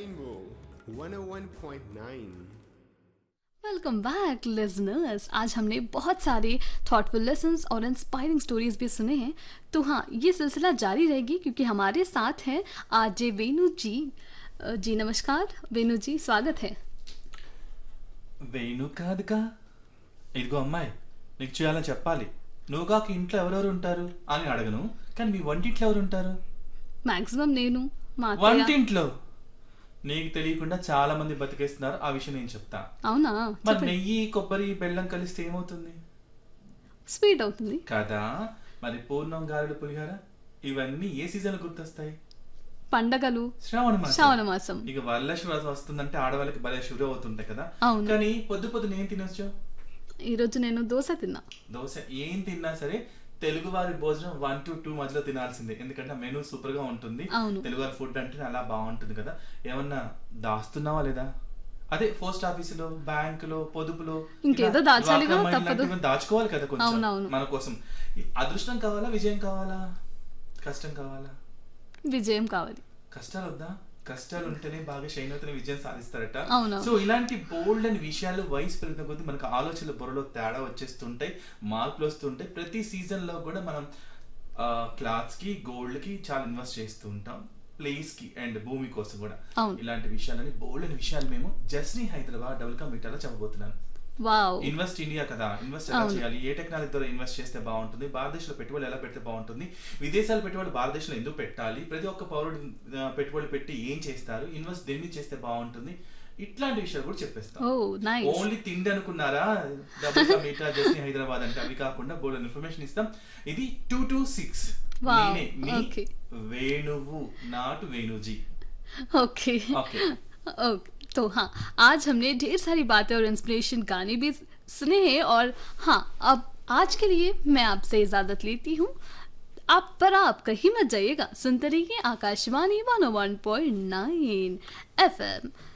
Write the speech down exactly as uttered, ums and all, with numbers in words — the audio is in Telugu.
Rainbow one oh one point nine। Welcome back listeners. आज हमने बहुत सारे थॉटफुल लेसन्स और इंस्पायरिंग स्टोरीज भी सुने हैं। तो हाँ, ये सिलसिला जारी रहेगी क्योंकि हमारे साथ हैं आरजे वेनु जी। अ, जी नमस्कार वेनु जी, स्वागत है। వేణు కాదుగా. ఇదిగో అమ్మాయి, నీకు చేయాలని చెప్పాలి. నువ్వు కాక ఇంట్లో ఎవరెవరు ఉంటారు అని అడగను, కానీ మీ వంటింట్లో ఎవరు ఉంటారు? మాక్సిమం నేను మా అత్తయ్య. వంటింట్లో నీకు తెలియకుండా చాలా మంది బతికేస్తున్నారు. ఆ విషయం నేను చెప్తా. అవునా? మరి చెప్పండి. నెయ్యి కొబ్బరి బెల్లం కలిస్తే ఏమవుతుంది స్వీట్ అవుతుంది కదా? మరి పూర్ణం గారెలు పులిహార ఇవన్నీ ఏ సీజన్ గుర్తొస్తాయి? పండగలు, శ్రావణ మాసం. శ్రావణ మాసం. ఇక వరలక్ష్మి వ్రతం వస్తుందంటే ఆడవాళ్ళకి భలే శుభ్రం అవుతుంటాయి కదా. అవును. కానీ పొద్దు పొద్దున ఏం తినొచ్చు? ఈ రోజు నేను దోశ తిన్నా. దోశ ఏం తిన్నా సరే తెలుగు వారి భోజనం వన్ టు టూ మధ్యలో తినాల్సిందే. ఎందుకంటే మెనూ సూపర్ గా ఉంటుంది. అవును. తెలుగు వారి ఫుడ్ అంటే అలా బాగుంటుంది కదా. ఏమన్నా దాస్తున్నావా లేదా? అదే పోస్ట్ ఆఫీసులో, బ్యాంకులో, పొదుపులో ఇంకేదో ఇలా దాచాలిగా, డ్వాక్రా మహిళలు తప్పదు. లాంటివి దాచుకోవాలి కదా కొంచెం అవునవును. మన కోసం. ఈ అదృష్టం కావాలా, విజయం కావాలా, కష్టం కావాలా? విజయం కావాలి. కష్టాలు వద్దా? కష్టాలు ఉంటేనే బాగా శైనతని విజయం సాధిస్తారట. అవును. సో ఇలాంటి బోల్డ్ అని విషయాలు వయసు పెరిగిన కొద్దీ మనకు ఆలోచనల బుర్రలో తేడా వచ్చేస్తుంటాయి, మార్పులు వస్తుంటాయి. ప్రతి సీజన్ లో కూడా మనం క్లాత్స్ కి, గోల్డ్ కి చాలా ఇన్వెస్ట్ చేస్తూ ఉంటాం, ప్లేస్ కి అండ్ భూమి కోసం కూడా. అవును. ఇలాంటి విషయాలని బోల్డ్ అని విషయాలు మేము జస్నీ హైదరాబాద్ డబుల్ కా మీటాలో చెప్పబోతున్నాను. వావ్. ఇన్వెస్ట్ ఇండియా కదా, ఇన్వెస్ట్ ఎలా అవును. చేయాలి, ఏ టెక్నాలజీ ద్వారా ఇన్వెస్ట్ చేస్తే బాగుంటుంది, భారతదేశంలో పెట్టుబడులు ఎలా పెడితే బాగుంటుంది, విదేశాల పెట్టుబడులు భారతదేశంలో ఎందుకు పెట్టాలి, ప్రతి ఒక్క పౌరుడు ఆ, పెట్టుబడులు పెట్టి ఏం చేస్తారు, ఇన్వెస్ట్ దేని మీద చేస్తే బాగుంటుంది, ఇట్లాంటి విషయాలు కూడా చెప్పేస్తాం. ఓ నైస్. ఓన్లీ తిండి అనుకున్నారా డబుల్ మీటా జస్నీ హైదరాబాద్ అంటే? అవి కాకుండా బోల్డ్ ఇన్ఫర్మేషన్ ఇస్తాం. ఇది టూ టూ సిక్స్. Wow. నేనే మీ Okay. వేణువు, నాటు వేణుజీ. Okay okay. ओके तो हाँ, आज हमने ढेर सारी बातें और इंस्पिरेशन गाने भी सुने हैं। और हाँ, अब आज के लिए मैं आपसे इजाज़त लेती हूँ। आप पर आप कहीं मत जाइएगा, सुनते रहिए आकाशवाणी वन ओ one point nine F M.